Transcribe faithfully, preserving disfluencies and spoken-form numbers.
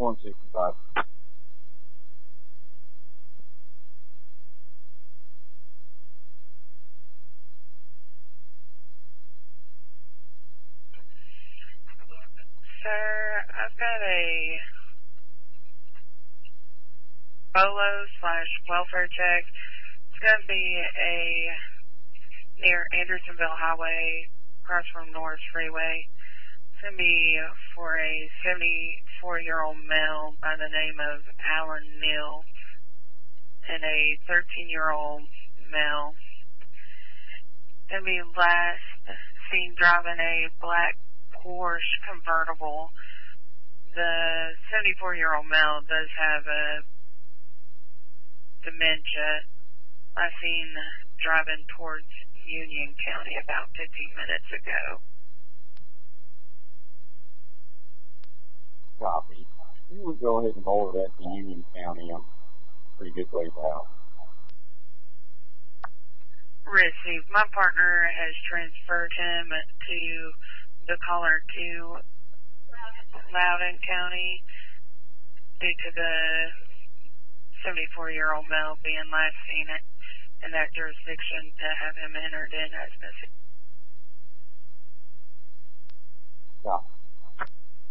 one sixty-five. Sir, I've got a Bolo slash welfare check. It's going to be a near Andersonville Highway, across from Norris Freeway. It's going to be for a seventy-four-year-old male by the name of Alan Neal and a thirteen-year-old male. It's going to be last seen driving a black Porsche convertible. The seventy-four-year-old male does have a dementia. I seen driving towards Union County about fifteen minutes ago. Copy. You would go ahead and forward that to Union County. I'm pretty good ways out. Received. My partner has transferred him to the caller to Loudoun County due to the seventy-four-year-old male being last seen in that jurisdiction to have him entered in as missing. Copy.